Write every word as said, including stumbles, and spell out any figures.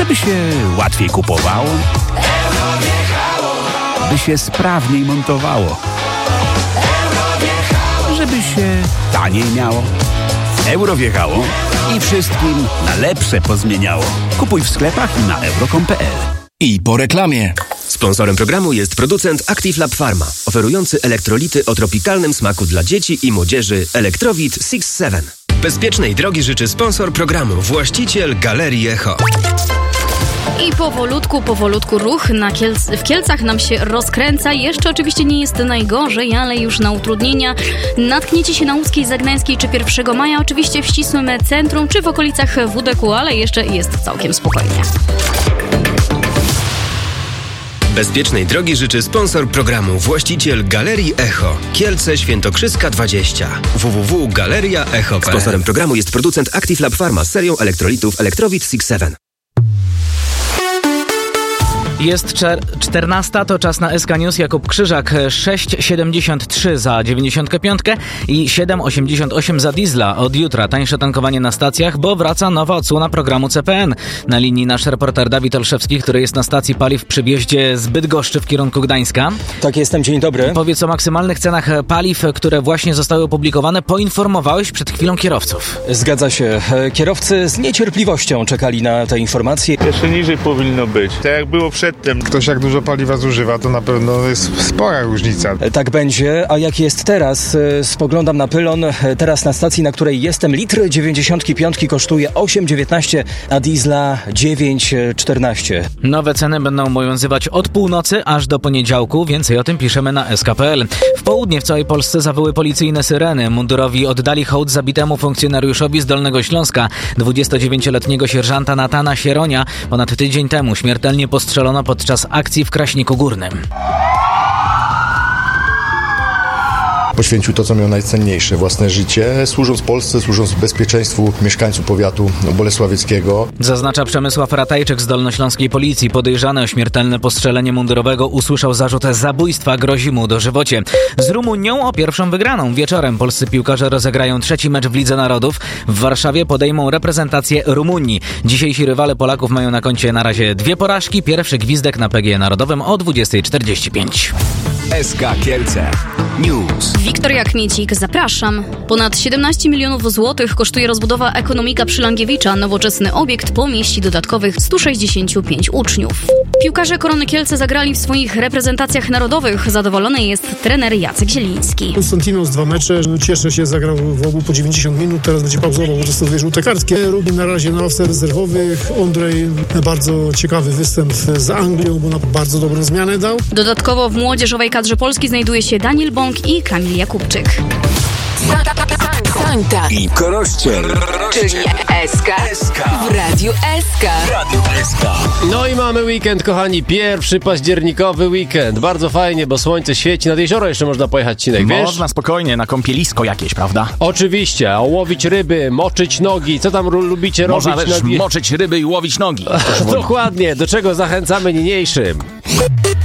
Żeby się łatwiej kupowało, by się sprawniej montowało, żeby się taniej miało. Euro wjechało i wszystkim na lepsze pozmieniało. Kupuj w sklepach i na euro kropka com kropka pe el. I po reklamie. Sponsorem programu jest producent Active Lab Pharma, oferujący elektrolity o tropikalnym smaku dla dzieci i młodzieży Electrowit six seven. Bezpiecznej drogi życzy sponsor programu, właściciel Galerii Echo. I powolutku, powolutku ruch na Kielc- w Kielcach nam się rozkręca. Jeszcze oczywiście nie jest najgorzej, ale już na utrudnienia natkniecie się na Łódzkiej, Zagnańskiej czy pierwszego maja. Oczywiście w ścisłym centrum czy w okolicach W D K, ale jeszcze jest całkiem spokojnie. Bezpiecznej drogi życzy sponsor programu, właściciel Galerii Echo. Kielce Świętokrzyska dwadzieścia. w w w kropka galeria echo kropka pe el. Sponsorem programu jest producent Active Lab Pharma z serią elektrolitów Electrowit six seven. Jest czternasta, to czas na S K News. Jakub Krzyżak, sześć siedemdziesiąt trzy za dziewięćdziesiątkę pięć i siedem osiemdziesiąt osiem za diesla. Od jutra tańsze tankowanie na stacjach, bo wraca nowa odsłona programu C P N. Na linii nasz reporter Dawid Olszewski, który jest na stacji paliw przy wjeździe z Bydgoszczy w kierunku Gdańska. Tak, jestem, dzień dobry. Powiedz o maksymalnych cenach paliw, które właśnie zostały opublikowane. Poinformowałeś przed chwilą kierowców. Zgadza się. Kierowcy z niecierpliwością czekali na te informacje. Jeszcze niżej powinno być. Tak jak było przed Ktoś jak dużo paliwa zużywa, to na pewno jest spora różnica. Tak będzie, a jak jest teraz? Spoglądam na pylon. Teraz na stacji, na której jestem, litr dziewięćdziesiątki piątki kosztuje osiem dziewiętnaście, a diesla dziewięć czternaście. Nowe ceny będą obowiązywać od północy aż do poniedziałku. Więcej o tym piszemy na es ka kropka pe el. W południe w całej Polsce zawyły policyjne syreny. Mundurowi oddali hołd zabitemu funkcjonariuszowi z Dolnego Śląska, dwudziestodziewięcioletniego sierżanta Natana Sieronia. Ponad tydzień temu śmiertelnie postrzelono podczas akcji w Kraśniku Górnym. Poświęcił to, co miał najcenniejsze, własne życie, służąc Polsce, służąc bezpieczeństwu mieszkańców powiatu bolesławieckiego. Zaznacza Przemysław Ratajczyk z dolnośląskiej policji. Podejrzany o śmiertelne postrzelenie mundurowego usłyszał zarzut zabójstwa, grozi mu dożywocie. Z Rumunią o pierwszą wygraną. Wieczorem polscy piłkarze rozegrają trzeci mecz w Lidze Narodów. W Warszawie podejmą reprezentację Rumunii. Dzisiejsi rywale Polaków mają na koncie na razie dwie porażki. Pierwszy gwizdek na P G E Narodowym o dwudziesta czterdzieści pięć. S K Kielce News. Wiktoria Kmiecik, zapraszam. Ponad siedemnaście milionów złotych kosztuje rozbudowa Ekonomika przy Langiewicza. Nowoczesny obiekt pomieści dodatkowych stu sześćdziesięciu pięciu uczniów. Piłkarze Korony Kielce zagrali w swoich reprezentacjach narodowych. Zadowolony jest trener Jacek Zieliński. Konstantinos dwa mecze. Cieszę się, zagrał w obu po dziewięćdziesiąt minut. Teraz będzie pauzował, bo dostał dwie żółte kartki. Rubin na razie na ławce rezerwowych. Ondrej bardzo ciekawy występ z Anglią, bo na bardzo dobrą zmianę dał. Dodatkowo w młodzieżowej kadrze Polski znajduje się Daniel Bąk i Kamil Jakubczyk. Santa i Korościel, czyli S K w Radiu S K. No i mamy weekend, kochani, pierwszy październikowy weekend. Bardzo fajnie, bo słońce świeci. Nad jezioro jeszcze można pojechać, Cinek, wiesz? Można spokojnie, na kąpielisko jakieś, prawda? Oczywiście, a łowić ryby, moczyć nogi. Co tam lubicie robić? Można też nogi? moczyć ryby i łowić nogi. Dokładnie, do czego zachęcamy niniejszym.